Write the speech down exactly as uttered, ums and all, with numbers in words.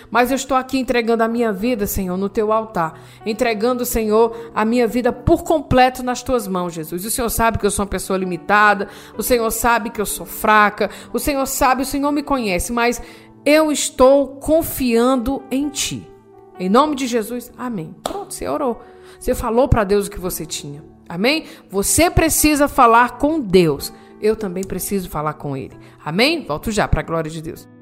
mas eu estou aqui entregando a minha vida, Senhor, no teu altar, entregando, Senhor, a minha vida por completo nas tuas mãos, Jesus. O Senhor sabe que eu sou uma pessoa limitada, o Senhor sabe que eu sou fraca, o Senhor sabe, o Senhor me conhece, mas eu estou confiando em ti. Em nome de Jesus, amém. Pronto, você orou. Você falou para Deus o que você tinha. Amém? Você precisa falar com Deus. Eu também preciso falar com Ele. Amém? Volto já para a glória de Deus.